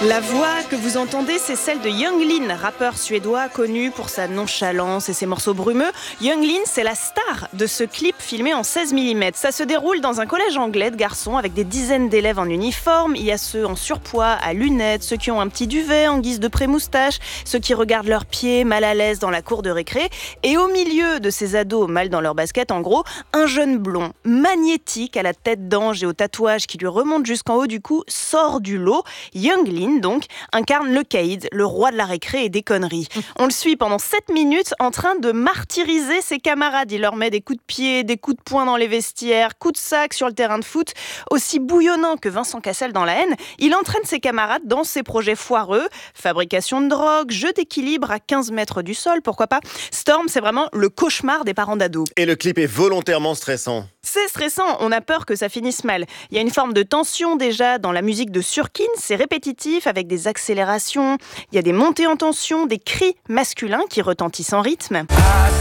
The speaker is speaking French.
La voix que vous entendez, c'est celle de Yung Lean, rappeur suédois connu pour sa nonchalance et ses morceaux brumeux. Yung Lean, c'est la star de ce clip filmé en 16 mm. Ça se déroule dans un collège anglais de garçons avec des dizaines d'élèves en uniforme. Il y a ceux en surpoids, à lunettes, ceux qui ont un petit duvet en guise de pré-moustache, ceux qui regardent leurs pieds mal à l'aise dans la cour de récré. Et au milieu de ces ados mal dans leur basket, en gros, un jeune blond magnétique à la tête d'ange et aux tatouages qui lui remontent jusqu'en haut du cou sort du lot. Yung Lean, donc, incarne le caïd, le roi de la récré et des conneries. On le suit pendant 7 minutes en train de martyriser ses camarades. Il leur met des coups de pied, des coups de poing dans les vestiaires, coups de sac sur le terrain de foot. Aussi bouillonnant que Vincent Cassel dans La Haine, il entraîne ses camarades dans ses projets foireux. Fabrication de drogue, jeu d'équilibre à 15 mètres du sol, pourquoi pas. Storm, c'est vraiment le cauchemar des parents d'ados. Et le clip est volontairement stressant. C'est stressant, on a peur que ça finisse mal. Il y a une forme de tension déjà dans la musique de Surkin, c'est répétitif avec des accélérations, il y a des montées en tension, des cris masculins qui retentissent en rythme.